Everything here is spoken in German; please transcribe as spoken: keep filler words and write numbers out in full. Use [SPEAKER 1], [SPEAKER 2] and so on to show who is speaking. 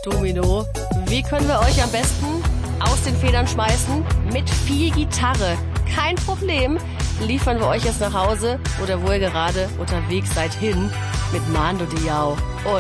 [SPEAKER 1] Domino. Wie können wir euch am besten aus den Federn schmeißen? Mit viel Gitarre. Kein Problem. Liefern wir euch jetzt nach Hause oder wo ihr gerade unterwegs seid hin mit Mando Diao. Und